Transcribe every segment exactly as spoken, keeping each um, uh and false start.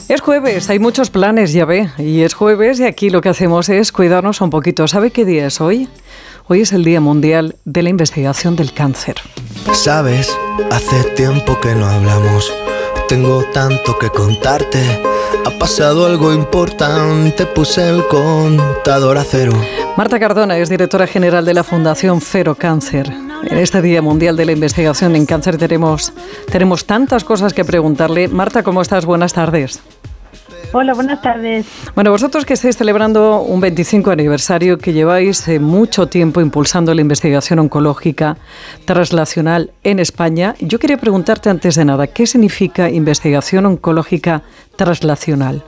Es jueves, hay muchos planes, ya ve, y es jueves y aquí lo que hacemos es cuidarnos un poquito. ¿Sabe qué día es hoy? Hoy es el Día Mundial de la Investigación del Cáncer. Sabes, hace tiempo que no hablamos, tengo tanto que contarte. Ha pasado algo importante, puse el contador a cero. Marta Cardona es directora general de la Fundación Ferocáncer. En este Día Mundial de la Investigación en Cáncer tenemos, tenemos tantas cosas que preguntarle. Marta, ¿cómo estás? Buenas tardes. Hola, buenas tardes. Bueno, vosotros que estáis celebrando un veinticinco aniversario, que lleváis eh, mucho tiempo impulsando la investigación oncológica translacional en España, yo quería preguntarte antes de nada, ¿qué significa investigación oncológica translacional?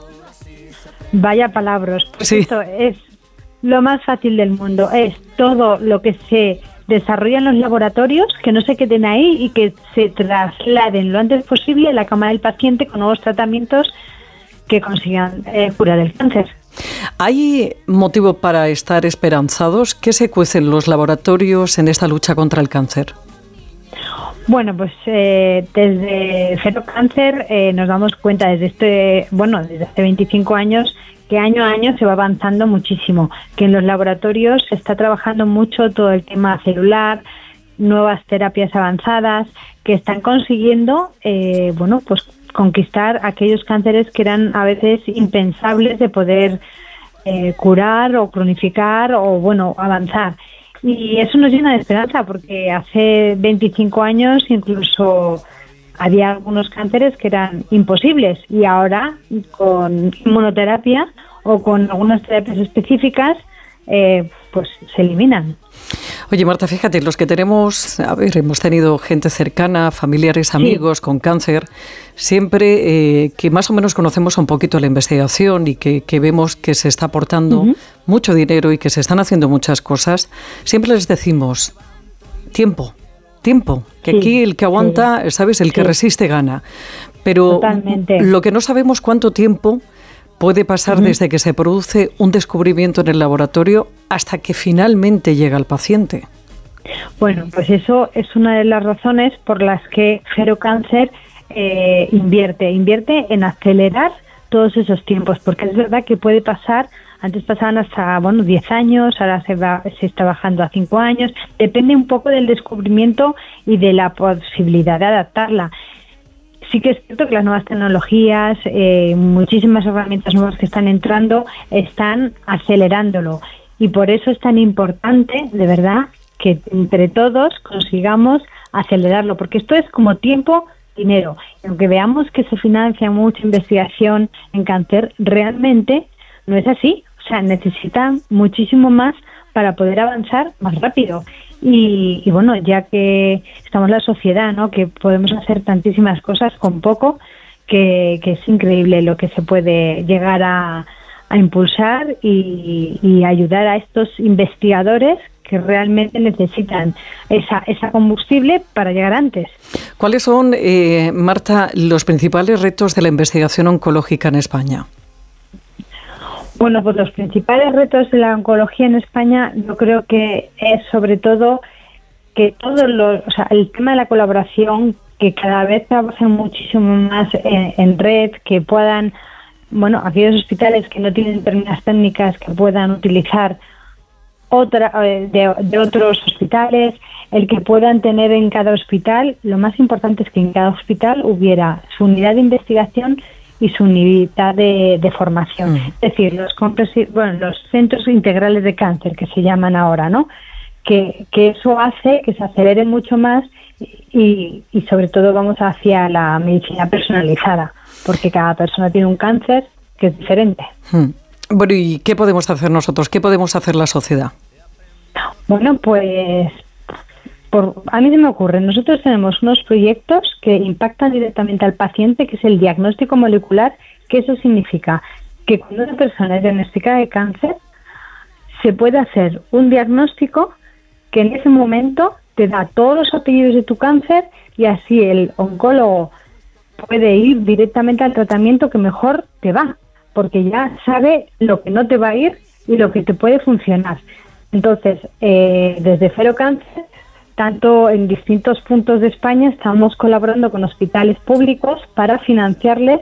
Vaya palabras. Sí. Esto es lo más fácil del mundo. Es todo lo que se desarrolla en los laboratorios, que no se queden ahí y que se trasladen lo antes posible a la cama del paciente con nuevos tratamientos que consigan eh, curar el cáncer. ¿Hay motivo para estar esperanzados? ¿Qué se cuece en los laboratorios en esta lucha contra el cáncer? Bueno, pues eh, desde Ferocáncer eh, nos damos cuenta desde este, bueno, desde hace veinticinco años que año a año se va avanzando muchísimo, que en los laboratorios se está trabajando mucho todo el tema celular, nuevas terapias avanzadas, que están consiguiendo, eh, bueno, pues conquistar aquellos cánceres que eran a veces impensables de poder eh, curar o cronificar o, bueno, avanzar. Y eso nos llena de esperanza porque hace veinticinco años incluso había algunos cánceres que eran imposibles y ahora con inmunoterapia o con algunas terapias específicas eh, pues se eliminan. Oye, Marta, fíjate, los que tenemos, a ver, hemos tenido gente cercana, familiares, amigos sí. con cáncer, siempre eh, que más o menos conocemos un poquito la investigación y que, que vemos que se está aportando uh-huh. mucho dinero y que se están haciendo muchas cosas, siempre les decimos, tiempo, tiempo, que sí, aquí el que aguanta, sí. ¿sabes? El que sí. resiste gana. Pero Totalmente. Lo que no sabemos cuánto tiempo puede pasar uh-huh. desde que se produce un descubrimiento en el laboratorio hasta que finalmente llega al paciente. Bueno, pues eso es una de las razones por las que Ferocáncer eh, invierte, invierte en acelerar todos esos tiempos, porque es verdad que puede pasar, antes pasaban hasta, bueno, diez años, ahora se va, se está bajando a cinco años, depende un poco del descubrimiento y de la posibilidad de adaptarla. Sí que es cierto que las nuevas tecnologías, eh, muchísimas herramientas nuevas que están entrando, están acelerándolo. Y por eso es tan importante, de verdad, que entre todos consigamos acelerarlo, porque esto es como tiempo, dinero. Y aunque veamos que se financia mucha investigación en cáncer, realmente no es así. O sea, necesitan muchísimo más para poder avanzar más rápido. Y, y bueno, ya que estamos en la sociedad, ¿no?, que podemos hacer tantísimas cosas con poco, que, que es increíble lo que se puede llegar a, a impulsar y, y ayudar a estos investigadores que realmente necesitan esa, esa combustible para llegar antes. ¿Cuáles son, eh, Marta, los principales retos de la investigación oncológica en España? Bueno, pues los principales retos de la oncología en España yo creo que es sobre todo que todo lo, o sea, el tema de la colaboración, que cada vez trabajen muchísimo más en, en red, que puedan, bueno, aquellos hospitales que no tienen determinadas técnicas que puedan utilizar otra de, de otros hospitales, el que puedan tener en cada hospital, lo más importante es que en cada hospital hubiera su unidad de investigación y su unidad de, de formación. Mm. Es decir, los, bueno, los centros integrales de cáncer, que se llaman ahora, ¿no? Que, que eso hace que se acelere mucho más y, y sobre todo vamos hacia la medicina personalizada, porque cada persona tiene un cáncer que es diferente. Mm. Bueno, ¿y qué podemos hacer nosotros? ¿Qué podemos hacer la sociedad? Bueno, pues por, a mí se me ocurre, nosotros tenemos unos proyectos que impactan directamente al paciente, que es el diagnóstico molecular, que eso significa que cuando una persona es diagnosticada de cáncer, se puede hacer un diagnóstico que en ese momento te da todos los apellidos de tu cáncer y así el oncólogo puede ir directamente al tratamiento que mejor te va, porque ya sabe lo que no te va a ir y lo que te puede funcionar. Entonces, eh, desde Ferocáncer, tanto en distintos puntos de España, estamos colaborando con hospitales públicos para financiarles